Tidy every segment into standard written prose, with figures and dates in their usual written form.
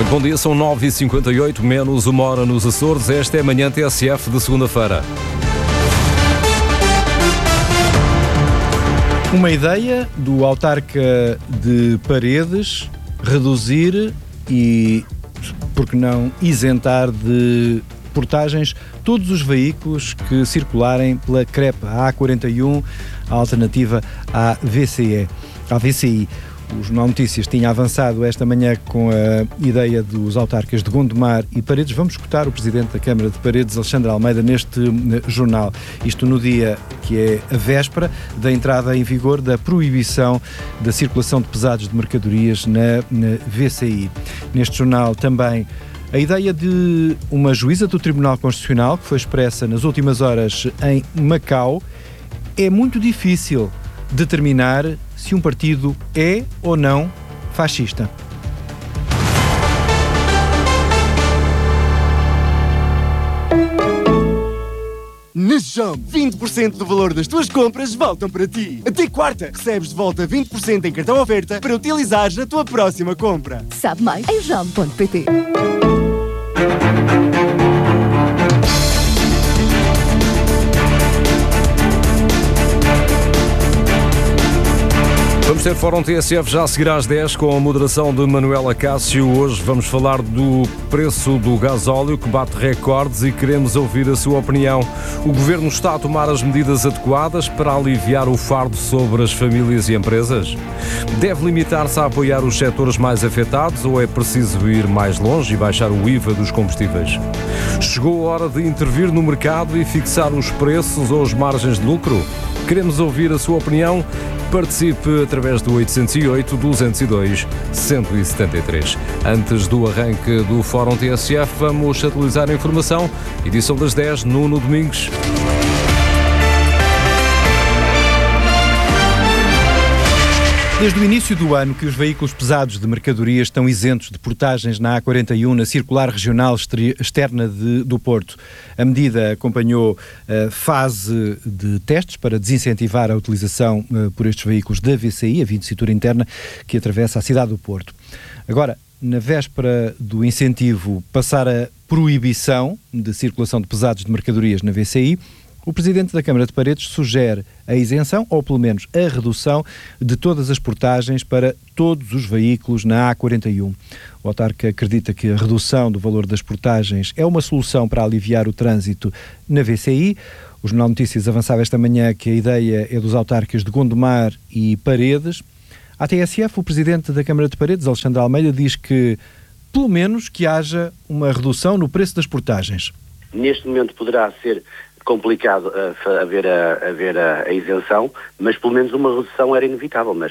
Bom dia, são 9h58, menos uma hora nos Açores. Esta é a manhã TSF de segunda-feira. Uma ideia do autarca de Paredes reduzir e, por que não, isentar de portagens todos os veículos que circularem pela CREP, a A41, a alternativa à VCI. O Jornal Notícias tinha avançado esta manhã com a ideia dos autarcas de Gondomar e Paredes. Vamos escutar o Presidente da Câmara de Paredes, Alexandre Almeida, neste jornal. Isto no dia que é a véspera da entrada em vigor da proibição da circulação de pesados de mercadorias na VCI. Neste jornal também a ideia de uma juíza do Tribunal Constitucional, que foi expressa nas últimas horas em Macau. É muito difícil determinar se um partido é ou não fascista. Na JOM, 20% do valor das tuas compras voltam para ti. Até quarta, recebes de volta 20% em cartão oferta para utilizares na tua próxima compra. Sabe mais em jom.pt. Vamos ter Fórum TSF já a seguir às 10 com a moderação de Manuela Cássio. Hoje vamos falar do preço do gasóleo que bate recordes e queremos ouvir a sua opinião. O Governo está a tomar as medidas adequadas para aliviar o fardo sobre as famílias e empresas? Deve limitar-se a apoiar os setores mais afetados ou é preciso ir mais longe e baixar o IVA dos combustíveis? Chegou a hora de intervir no mercado e fixar os preços ou as margens de lucro? Queremos ouvir a sua opinião. Participe através do 808-202-173. Antes do arranque do Fórum TSF, vamos atualizar a informação. Edição das 10, Nuno Domingos. Desde o início do ano que os veículos pesados de mercadorias estão isentos de portagens na A41, na circular regional externa do Porto. A medida acompanhou a fase de testes para desincentivar a utilização por estes veículos da VCI, a via de cintura interna, que atravessa a cidade do Porto. Agora, na véspera do incentivo passar a proibição de circulação de pesados de mercadorias na VCI, o Presidente da Câmara de Paredes sugere a isenção, ou pelo menos a redução, de todas as portagens para todos os veículos na A41. O autarca acredita que a redução do valor das portagens é uma solução para aliviar o trânsito na VCI. O Jornal Notícias avançava esta manhã que a ideia é dos autarcas de Gondomar e Paredes. À TSF, o Presidente da Câmara de Paredes, Alexandre Almeida, diz que, pelo menos, que haja uma redução no preço das portagens. Neste momento poderá ser complicado haver a isenção, mas pelo menos uma redução era inevitável, mas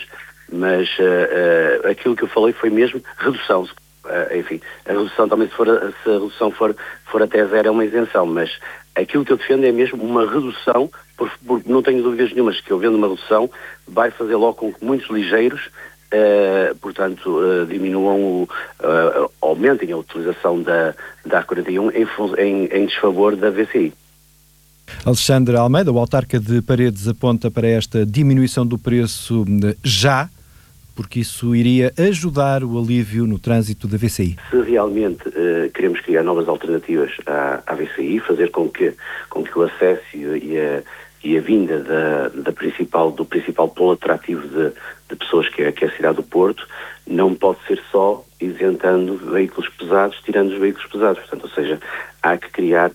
aquilo que eu falei foi mesmo redução. Enfim, a redução também, se a redução for até zero, é uma isenção, mas aquilo que eu defendo é mesmo uma redução, porque não tenho dúvidas nenhumas que, havendo uma redução, vai fazer logo com que muitos ligeiros portanto, diminuam, aumentem a utilização da A41 em desfavor da VCI. Alexandre Almeida, o autarca de Paredes, aponta para esta diminuição do preço já, porque isso iria ajudar o alívio no trânsito da VCI. Se realmente queremos criar novas alternativas à VCI, fazer com que o acesso e a vinda do principal polo atrativo de pessoas que é a cidade do Porto, não pode ser só isentando veículos pesados, tirando os veículos pesados. Portanto, ou seja, há que criar,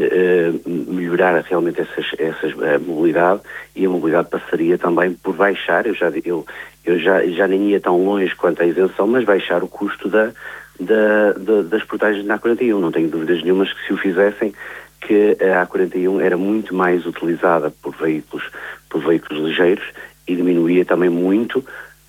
melhorar realmente a mobilidade, e a mobilidade passaria também por baixar, eu já nem ia tão longe quanto a isenção, mas baixar o custo das portagens na A41. Não tenho dúvidas nenhumas que, se o fizessem, que a A41 era muito mais utilizada por veículos ligeiros e diminuía também muito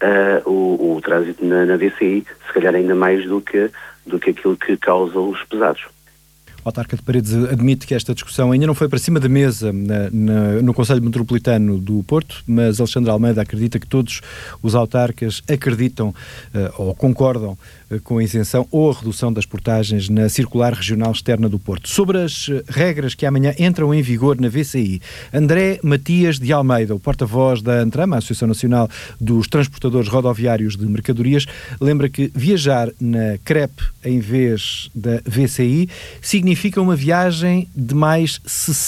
o trânsito na VCI, se calhar ainda mais do que aquilo que causa os pesados. O autarca de Paredes admite que esta discussão ainda não foi para cima da mesa no Conselho Metropolitano do Porto, mas Alexandre Almeida acredita que todos os autarcas acreditam ou concordam com a isenção ou a redução das portagens na circular regional externa do Porto. Sobre as regras que amanhã entram em vigor na VCI, André Matias de Almeida, o porta-voz da ANTRAM, a Associação Nacional dos Transportadores Rodoviários de Mercadorias, lembra que viajar na CREP em vez da VCI significa uma viagem de mais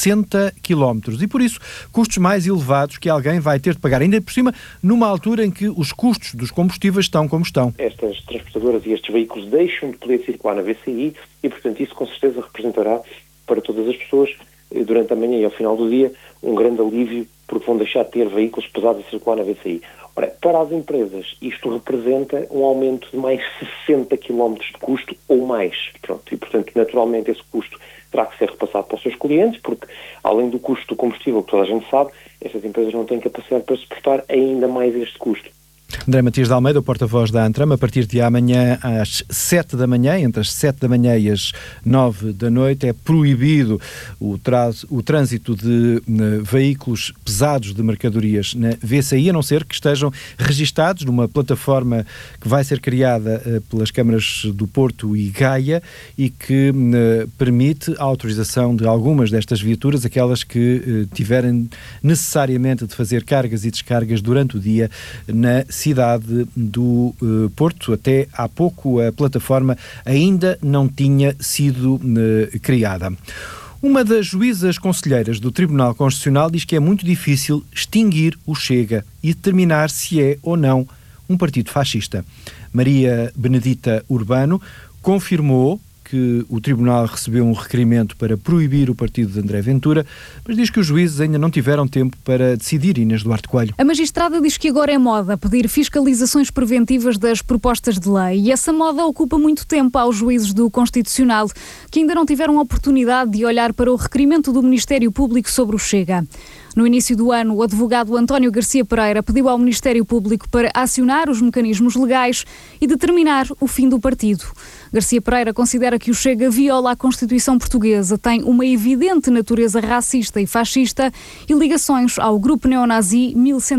60 km e, por isso, custos mais elevados que alguém vai ter de pagar, ainda por cima, numa altura em que os custos dos combustíveis estão como estão. Estas transportadoras e estes veículos deixam de poder circular na VCI e, portanto, isso com certeza representará para todas as pessoas, durante a manhã e ao final do dia, um grande alívio, porque vão deixar de ter veículos pesados a circular na VCI. Ora, para as empresas, isto representa um aumento de mais 60 km de custo ou mais. Pronto, e, portanto, naturalmente, esse custo terá que ser repassado para os seus clientes, porque, além do custo do combustível, que toda a gente sabe, estas empresas não têm capacidade para suportar ainda mais este custo. André Matias de Almeida, o porta-voz da Antram, a partir de amanhã às 7 da manhã, entre as 7 da manhã e as 9 da noite, é proibido o trânsito de veículos pesados de mercadorias na VCI, a não ser que estejam registados numa plataforma que vai ser criada pelas câmaras do Porto e Gaia e que permite a autorização de algumas destas viaturas, aquelas que tiverem necessariamente de fazer cargas e descargas durante o dia na cidade do Porto. Até há pouco a plataforma ainda não tinha sido criada. Uma das juízas conselheiras do Tribunal Constitucional diz que é muito difícil extinguir o Chega e determinar se é ou não um partido fascista. Maria Benedita Urbano confirmou que o Tribunal recebeu um requerimento para proibir o partido de André Ventura, mas diz que os juízes ainda não tiveram tempo para decidir. Inês Duarte Coelho. A magistrada diz que agora é moda pedir fiscalizações preventivas das propostas de lei e essa moda ocupa muito tempo aos juízes do Constitucional, que ainda não tiveram a oportunidade de olhar para o requerimento do Ministério Público sobre o Chega. No início do ano, o advogado António Garcia Pereira pediu ao Ministério Público para acionar os mecanismos legais e determinar o fim do partido. Garcia Pereira considera que o Chega viola a Constituição Portuguesa, tem uma evidente natureza racista e fascista e ligações ao grupo neonazi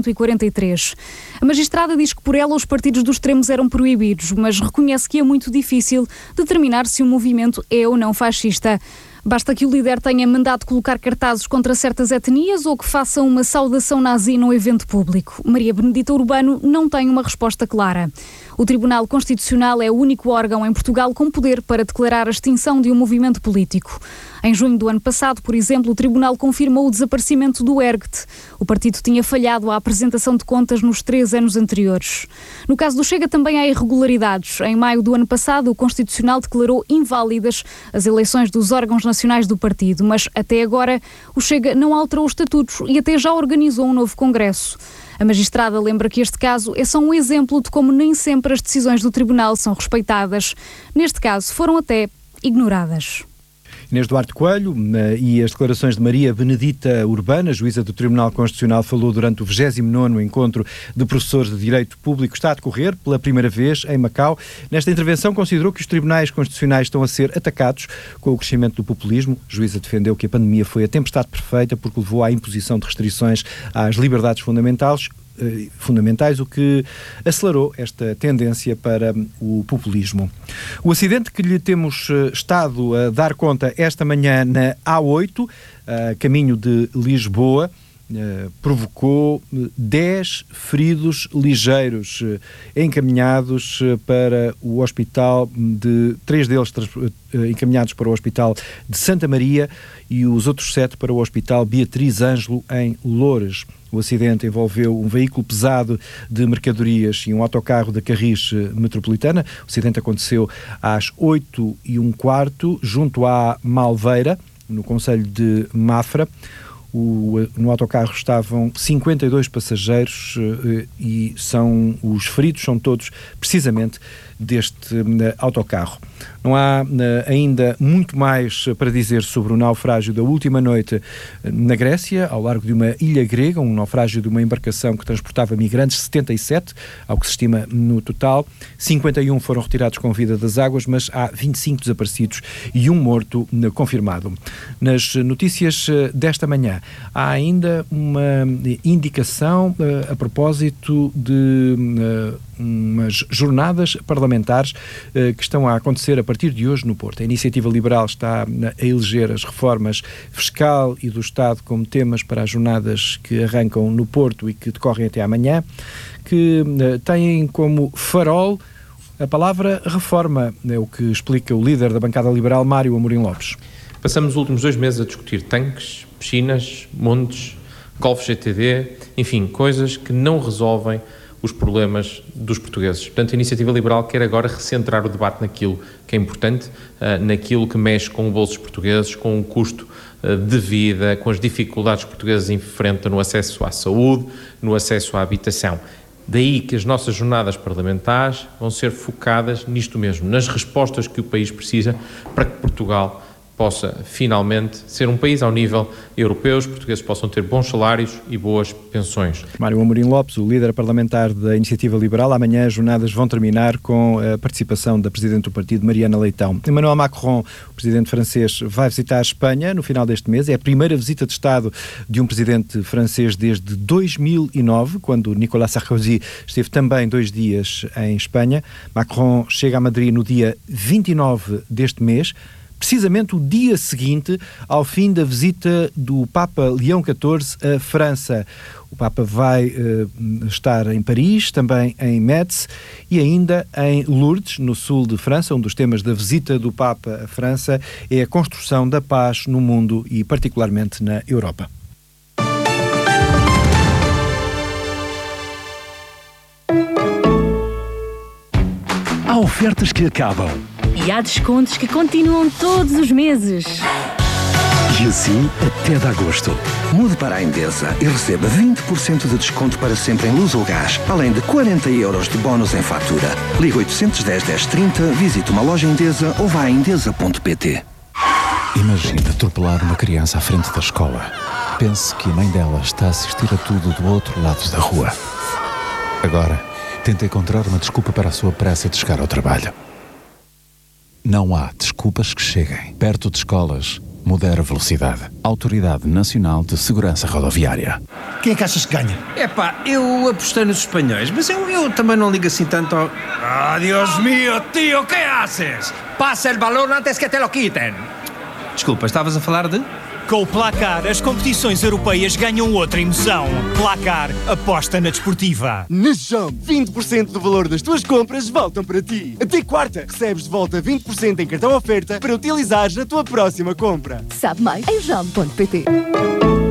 1143. A magistrada diz que por ela os partidos dos extremos eram proibidos, mas reconhece que é muito difícil determinar se o movimento é ou não fascista. Basta que o líder tenha mandado colocar cartazes contra certas etnias ou que faça uma saudação nazi num evento público. Maria Benedita Urbano não tem uma resposta clara. O Tribunal Constitucional é o único órgão em Portugal com poder para declarar a extinção de um movimento político. Em junho do ano passado, por exemplo, o Tribunal confirmou o desaparecimento do ERGT. O partido tinha falhado à apresentação de contas nos 3 anos anteriores. No caso do Chega também há irregularidades. Em maio do ano passado, o Constitucional declarou inválidas as eleições dos órgãos nacionais do partido, mas até agora o Chega não alterou os estatutos e até já organizou um novo congresso. A magistrada lembra que este caso é só um exemplo de como nem sempre as decisões do Tribunal são respeitadas. Neste caso, foram até ignoradas. Inês Duarte Coelho e as declarações de Maria Benedita Urbano, juíza do Tribunal Constitucional, falou durante o 29º encontro de professores de Direito Público. Está a decorrer pela primeira vez em Macau. Nesta intervenção considerou que os tribunais constitucionais estão a ser atacados com o crescimento do populismo. A juíza defendeu que a pandemia foi a tempestade perfeita porque levou à imposição de restrições às liberdades fundamentais, o que acelerou esta tendência para o populismo. O acidente que lhe temos estado a dar conta esta manhã na A8, caminho de Lisboa, provocou 10 feridos ligeiros encaminhados para o hospital 3 deles encaminhados para o hospital de Santa Maria e os outros 7 para o hospital Beatriz Ângelo em Loures. O acidente envolveu um veículo pesado de mercadorias e um autocarro da Carris Metropolitana. O acidente aconteceu às 8h15, junto à Malveira, no concelho de Mafra. No autocarro estavam 52 passageiros e os feridos são todos precisamente deste autocarro. Não há ainda muito mais para dizer sobre o naufrágio da última noite na Grécia, ao largo de uma ilha grega, um naufrágio de uma embarcação que transportava migrantes, 77, ao que se estima no total. 51 foram retirados com vida das águas, mas há 25 desaparecidos e um morto confirmado. Nas notícias desta manhã, há ainda uma indicação a propósito de umas jornadas parlamentares que estão a acontecer a partir de hoje no Porto. A Iniciativa Liberal está a eleger as reformas fiscal e do Estado como temas para as jornadas que arrancam no Porto e que decorrem até amanhã, que têm como farol A palavra reforma é o que explica o líder da bancada liberal, Mário Amorim Lopes. Passamos os últimos 2 meses a discutir tanques, piscinas, montes, Golf GTD, enfim, coisas que não resolvem os problemas dos portugueses. Portanto, a Iniciativa Liberal quer agora recentrar o debate naquilo que é importante, naquilo que mexe com o bolso dos portugueses, com o custo de vida, com as dificuldades que os portugueses enfrentam no acesso à saúde, no acesso à habitação. Daí que as nossas jornadas parlamentares vão ser focadas nisto mesmo, nas respostas que o país precisa para que Portugal possa finalmente ser um país ao nível europeu, os portugueses possam ter bons salários e boas pensões. Mário Amorim Lopes, o líder parlamentar da Iniciativa Liberal. Amanhã as jornadas vão terminar com a participação da Presidente do Partido, Mariana Leitão. Emmanuel Macron, o Presidente francês, vai visitar a Espanha no final deste mês. É a primeira visita de Estado de um Presidente francês desde 2009, quando Nicolas Sarkozy esteve também 2 dias em Espanha. Macron chega a Madrid no dia 29 deste mês, precisamente o dia seguinte ao fim da visita do Papa Leão XIV à França. O Papa vai estar em Paris, também em Metz e ainda em Lourdes, no sul de França. Um dos temas da visita do Papa à França é a construção da paz no mundo e particularmente na Europa. Há ofertas que acabam. E há descontos que continuam todos os meses. E assim até de agosto. Mude para a Endesa e receba 20% de desconto para sempre em luz ou gás, além de 40 € de bónus em fatura. Ligue 810 1030, visite uma loja Endesa ou vá a endesa.pt. Imagine atropelar uma criança à frente da escola. Pense que a mãe dela está a assistir a tudo do outro lado da rua. Agora, tente encontrar uma desculpa para a sua pressa de chegar ao trabalho. Não há desculpas que cheguem. Perto de escolas, modera a velocidade. Autoridade Nacional de Segurança Rodoviária. Quem é que achas que ganha? Eu apostei nos espanhóis, mas eu também não ligo assim tanto ao... Ah, Dios mío, tío, ¿qué haces? Passa el balón antes que te lo quiten. Desculpa, estavas a falar de... Com o Placar, as competições europeias ganham outra emoção. Placar, aposta na desportiva. Na JOM, 20% do valor das tuas compras voltam para ti. Até quarta, recebes de volta 20% em cartão oferta para utilizares na tua próxima compra. Sabe mais em jam.pt.